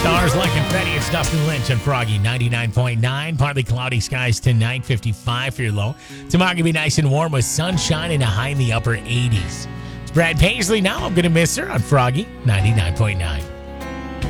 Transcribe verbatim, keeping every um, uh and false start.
Stars like confetti. It's Dustin Lynch and Froggy ninety-nine point nine. Partly cloudy skies tonight, fifty-five for your low. Tomorrow can be nice and warm with sunshine and a high in the upper eighties. It's Brad Paisley now. I'm going to miss her on Froggy ninety-nine point nine.